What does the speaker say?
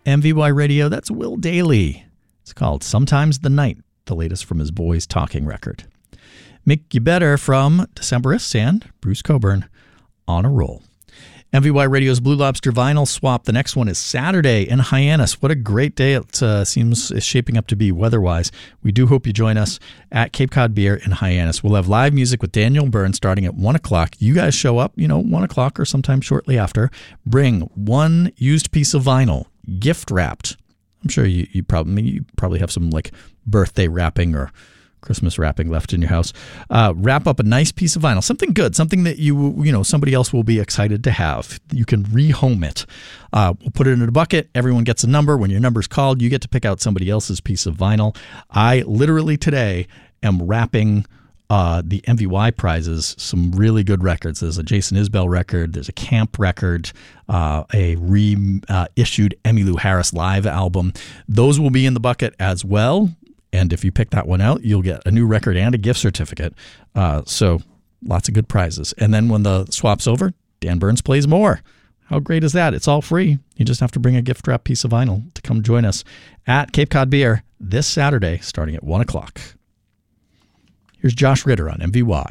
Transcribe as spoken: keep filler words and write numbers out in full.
M V Y Radio, that's Will Daly. It's called Sometimes the Night, the latest from his Boys Talking record. Make You Better from Decemberists and Bruce Cockburn, On a Roll. M V Y Radio's Blue Lobster Vinyl Swap. The next one is Saturday in Hyannis. What a great day it uh, seems is shaping up to be weather-wise. We do hope you join us at Cape Cod Beer in Hyannis. We'll have live music with Daniel Byrne starting at one o'clock. You guys show up, you know, one o'clock or sometime shortly after. Bring one used piece of vinyl, gift-wrapped. I'm sure you, you, probably, you probably have some like birthday wrapping or Christmas wrapping left in your house. Uh, wrap up a nice piece of vinyl, something good, something that you you know somebody else will be excited to have. You can rehome it. Uh, we'll put it in a bucket. Everyone gets a number. When your number's called, you get to pick out somebody else's piece of vinyl. I literally today am wrapping uh, the M V Y prizes, some really good records. There's a Jason Isbell record. There's a Camp record, uh, a reissued uh, Emmylou Harris live album. Those will be in the bucket as well. And if you pick that one out, you'll get a new record and a gift certificate. Uh, so lots of good prizes. And then when the swap's over, Dan Burns plays more. How great is that? It's all free. You just have to bring a gift wrap piece of vinyl to come join us at Cape Cod Beer this Saturday starting at one o'clock. Here's Josh Ritter on M V Y.